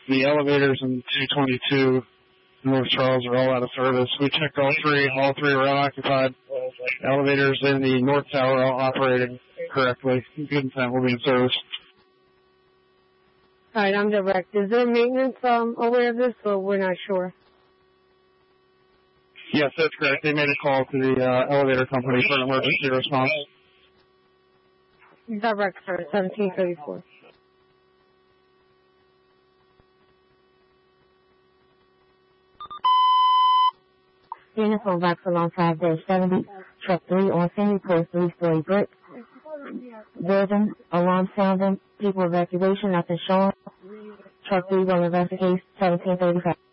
The elevators in 222 North Charles are all out of service. We checked all three. All three were unoccupied. Elevators in the North Tower are all operating correctly. Good intent will be in service. All right, I'm direct. Is there maintenance aware of this, or we're not sure? Yes, that's correct. They made a call to the elevator company for an emergency response. Direct, sir, 1734. Unit on Vauxhall 5-70, truck 3 on Sandy Coast, 3-story brick. Building, alarm sounding, people evacuation, nothing showing. Truck 3 will investigate, 1735.